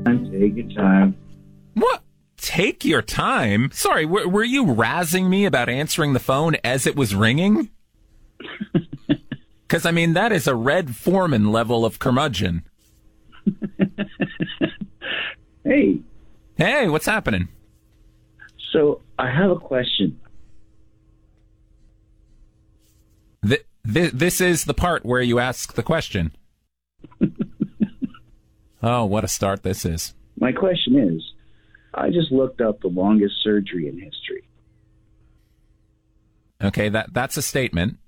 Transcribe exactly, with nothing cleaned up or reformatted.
Take your time. What? Take your time? Sorry, were, were you razzing me about answering the phone as it was ringing? Because, I mean, that is a Red Foreman level of curmudgeon. Hey. Hey, what's happening? So, I have a question. Th- th- this is the part where you ask the question. Oh, what a start this is. My question is, I just looked up the longest surgery in history. Okay, that that's a statement.